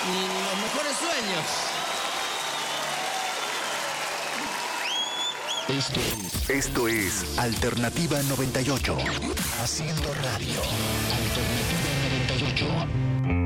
ni los mejores sueños. Esto es Alternativa 98. Haciendo radio. Alternativa 98.